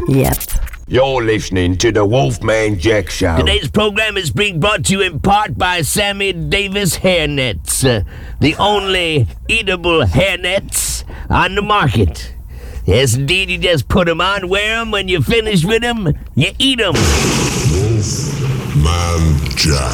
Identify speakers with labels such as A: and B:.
A: Yep.
B: You're listening to the Wolfman Jack Show.
C: Today's program is being brought to you in part by Sammy Davis hairnets, the only eatable hairnets on the market. Yes, indeed, you just put them on, wear them, when you finish with them, you eat them.
D: Wolfman Jack.